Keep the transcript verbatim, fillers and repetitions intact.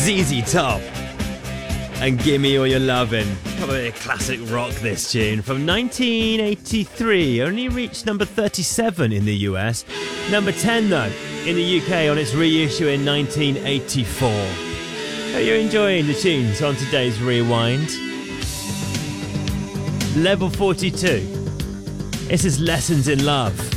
Z Z Top and Gimme All Your Lovin'. Probably a classic rock, this tune. From nineteen eighty-three, only reached number thirty-seven in the U S. Number ten, though, in the U K on its reissue in nineteen eighty-four. Hope you're enjoying the tunes on today's Rewind. Level forty-two. This is Lessons in Love.